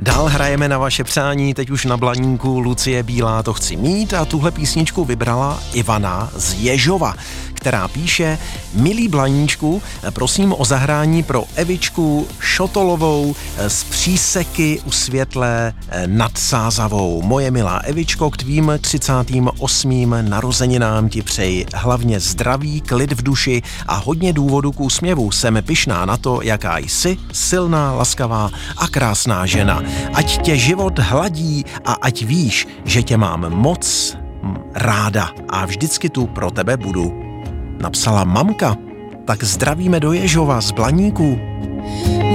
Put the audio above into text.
Dál hrajeme na vaše přání, teď už na Blaníku Lucie Bílá to chci mít a tuhle písničku vybrala Ivana z Ježova, která píše: Milý Blaníčku, prosím o zahrání pro Evičku Šotolovou z Příseky u Světlé nad Sázavou. Moje milá Evičko, k tvým 38. narozeninám ti přeji hlavně zdraví, klid v duši a hodně důvodu k úsměvu. Jsem pyšná na to, jaká jsi, silná, laskavá a krásná žena. Ať tě život hladí a ať víš, že tě mám moc ráda a vždycky tu pro tebe budu. Napsala mamka. Tak zdravíme do Ježova z Blaníku.